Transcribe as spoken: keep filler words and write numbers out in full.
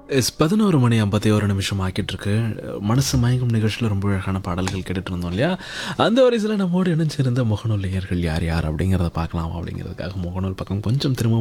S பதினொரு மணி ஐம்பத்தி ஒரு நிமிஷம் ஆக்கிட்டுருக்கு. மனசு மயங்கும் நிகழ்ச்சியில் ரொம்ப அழகான பாடல்கள் கேட்டுட்டு இருந்தோம் இல்லையா? அந்த வரிசையில் நம்மோடு இணைஞ்சிருந்த முகநூல் நேயர்கள் யார் யார் அப்படிங்கிறத பார்க்கலாம் அப்படிங்கிறதுக்காக முகநூல் பக்கம் கொஞ்சம் திரும்ப